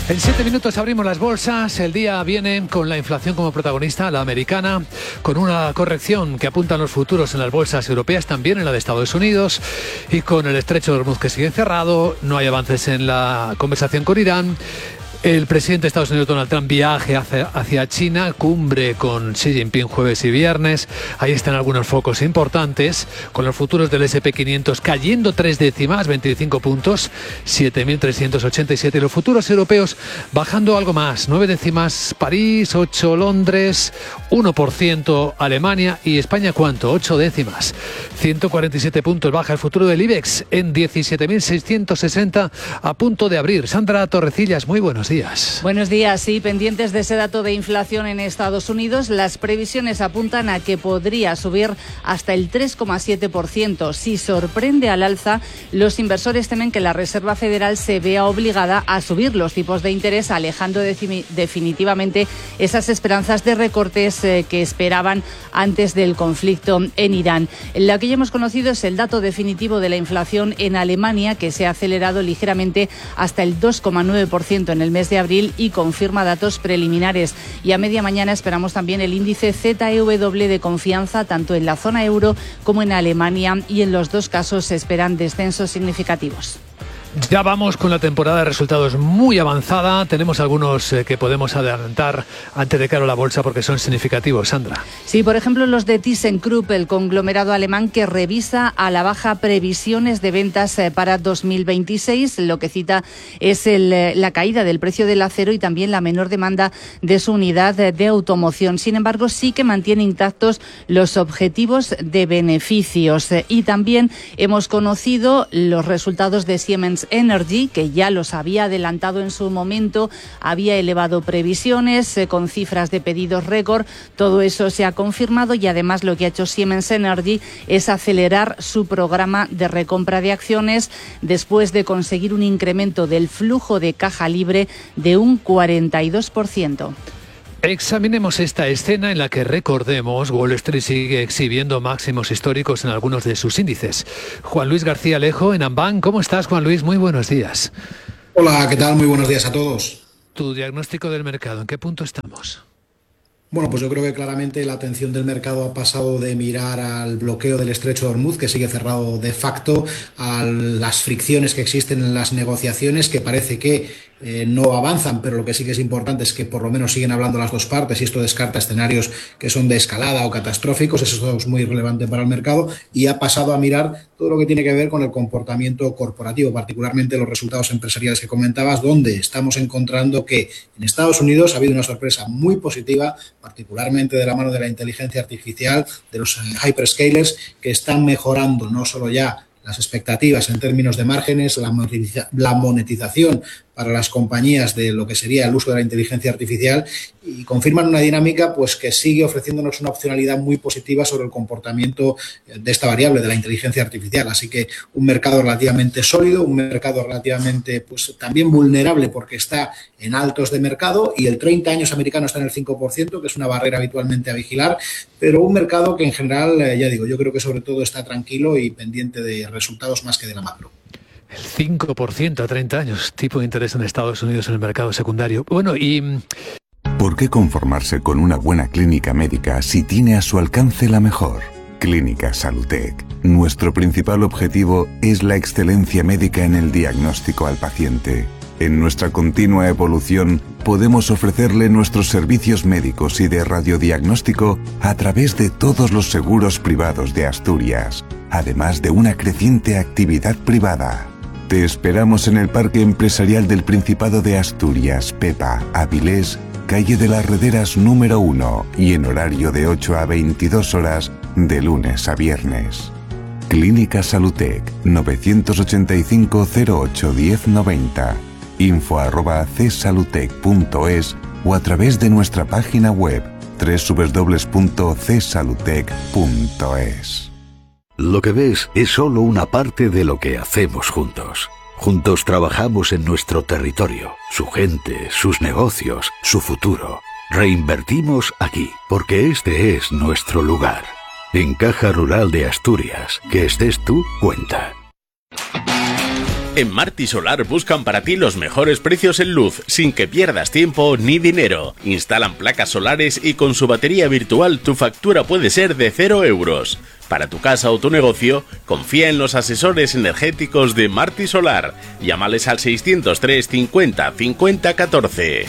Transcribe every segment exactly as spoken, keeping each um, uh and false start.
En siete minutos abrimos las bolsas. El día viene con la inflación como protagonista, la americana, con una corrección que apuntan los futuros en las bolsas europeas, también en la de Estados Unidos, y con el estrecho de Hormuz que sigue cerrado. No hay avances en la conversación con Irán. El presidente de Estados Unidos, Donald Trump, viaje hacia, hacia China, cumbre con Xi Jinping jueves y viernes. Ahí están algunos focos importantes, con los futuros del ese and pe quinientos cayendo tres décimas, veinticinco puntos, siete mil trescientos ochenta y siete. Y los futuros europeos bajando algo más, nueve décimas París, ocho Londres, uno por ciento Alemania. ¿Y España cuánto? ocho décimas, ciento cuarenta y siete puntos baja el futuro del IBEX en diecisiete mil seiscientos sesenta, a punto de abrir. Sandra Torrecillas, muy buenos días. Buenos días. Sí, pendientes de ese dato de inflación en Estados Unidos, las previsiones apuntan a que podría subir hasta el tres coma siete por ciento. Si sorprende al alza, los inversores temen que la Reserva Federal se vea obligada a subir los tipos de interés, alejando definitivamente esas esperanzas de recortes eh, que esperaban antes del conflicto en Irán. Lo que ya hemos conocido es el dato definitivo de la inflación en Alemania, que se ha acelerado ligeramente hasta el dos coma nueve por ciento en el mes de abril y confirma datos preliminares. Y a media mañana esperamos también el índice Z E W de confianza, tanto en la zona euro como en Alemania, y en los dos casos se esperan descensos significativos. Ya vamos con la temporada de resultados muy avanzada. Tenemos algunos eh, que podemos adelantar antes de cara a la bolsa porque son significativos, Sandra. Sí, por ejemplo, los de ThyssenKrupp, el conglomerado alemán que revisa a la baja previsiones de ventas eh, para dos mil veintiséis. Lo que cita es el, eh, la caída del precio del acero y también la menor demanda de su unidad de, de automoción. Sin embargo, sí que mantiene intactos los objetivos de beneficios. Eh, y también hemos conocido los resultados de Siemens Energy, que ya los había adelantado en su momento, había elevado previsiones eh, con cifras de pedidos récord. Todo eso se ha confirmado y además lo que ha hecho Siemens Energy es acelerar su programa de recompra de acciones después de conseguir un incremento del flujo de caja libre de un cuarenta y dos por ciento. Examinemos esta escena en la que, recordemos, Wall Street sigue exhibiendo máximos históricos en algunos de sus índices. Juan Luis García Alejo, en Ambank. ¿Cómo estás, Juan Luis? Muy buenos días. Hola, ¿qué tal? Muy buenos días a todos. Tu diagnóstico del mercado, ¿en qué punto estamos? Bueno, pues yo creo que claramente la atención del mercado ha pasado de mirar al bloqueo del estrecho de Hormuz, que sigue cerrado de facto, a las fricciones que existen en las negociaciones, que parece que eh, no avanzan, pero lo que sí que es importante es que por lo menos siguen hablando las dos partes, y esto descarta escenarios que son de escalada o catastróficos. Eso es muy relevante para el mercado, y ha pasado a mirar todo lo que tiene que ver con el comportamiento corporativo, particularmente los resultados empresariales que comentabas, donde estamos encontrando que en Estados Unidos ha habido una sorpresa muy positiva, particularmente de la mano de la inteligencia artificial, de los hyperscalers, que están mejorando no solo ya las expectativas en términos de márgenes, la monetización para las compañías de lo que sería el uso de la inteligencia artificial, y confirman una dinámica pues que sigue ofreciéndonos una opcionalidad muy positiva sobre el comportamiento de esta variable de la inteligencia artificial. Así que un mercado relativamente sólido, un mercado relativamente pues también vulnerable porque está en altos de mercado, y el treinta años americano está en el cinco por ciento, que es una barrera habitualmente a vigilar, pero un mercado que en general, ya digo, yo creo que sobre todo está tranquilo y pendiente de resultados más que de la macro. El cinco por ciento a treinta años, tipo de interés en Estados Unidos en el mercado secundario. Bueno, y... ¿Por qué conformarse con una buena clínica médica si tiene a su alcance la mejor? Clínica Salutec. Nuestro principal objetivo es la excelencia médica en el diagnóstico al paciente. En nuestra continua evolución, podemos ofrecerle nuestros servicios médicos y de radiodiagnóstico a través de todos los seguros privados de Asturias, además de una creciente actividad privada. Te esperamos en el Parque Empresarial del Principado de Asturias, Pepa, Avilés, calle de las Rederas número uno, y en horario de ocho a veintidós horas, de lunes a viernes. Clínica Salutec, novecientos ochenta y cinco, cero ocho, diez, noventa. Info arroba csalutec punto es o a través de nuestra página web doble u doble u doble u punto c salutec punto es. Lo que ves es solo una parte de lo que hacemos juntos. Juntos trabajamos en nuestro territorio, su gente, sus negocios, su futuro. Reinvertimos aquí, porque este es nuestro lugar. En Caja Rural de Asturias, que estés tú, cuenta. En Marti Solar buscan para ti los mejores precios en luz, sin que pierdas tiempo ni dinero. Instalan placas solares y con su batería virtual tu factura puede ser de cero euros. Para tu casa o tu negocio, confía en los asesores energéticos de Marti Solar. Llámales al seiscientos tres cincuenta cincuenta catorce.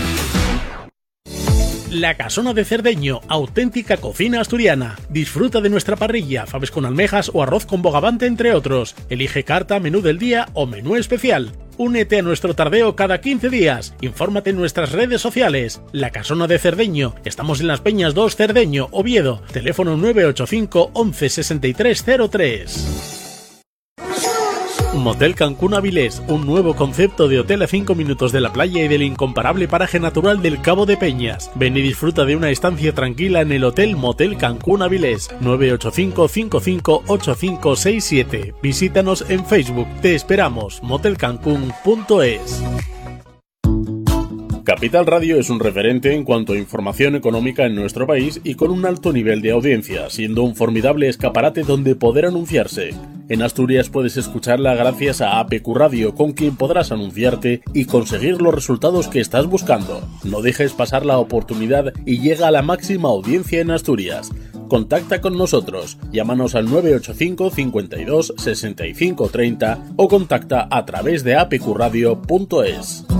La Casona de Cerdeño, auténtica cocina asturiana. Disfruta de nuestra parrilla, faves con almejas o arroz con bogavante, entre otros. Elige carta, menú del día o menú especial. Únete a nuestro tardeo cada quince días. Infórmate en nuestras redes sociales. La Casona de Cerdeño. Estamos en Las Peñas dos, Cerdeño, Oviedo. Teléfono nueve ocho cinco once sesenta y tres cero tres. Motel Cancún Avilés, un nuevo concepto de hotel a cinco minutos de la playa y del incomparable paraje natural del Cabo de Peñas. Ven y disfruta de una estancia tranquila en el Hotel Motel Cancún Avilés. nueve ocho cinco cinco cinco ocho cinco seis siete. Visítanos en Facebook. Te esperamos. motel cancún punto es. Capital Radio es un referente en cuanto a información económica en nuestro país y con un alto nivel de audiencia, siendo un formidable escaparate donde poder anunciarse. En Asturias puedes escucharla gracias a A P Q Radio, con quien podrás anunciarte y conseguir los resultados que estás buscando. No dejes pasar la oportunidad y llega a la máxima audiencia en Asturias. Contacta con nosotros, llámanos al nueve ocho cinco cincuenta y dos sesenta y cinco treinta o contacta a través de a p q radio punto es.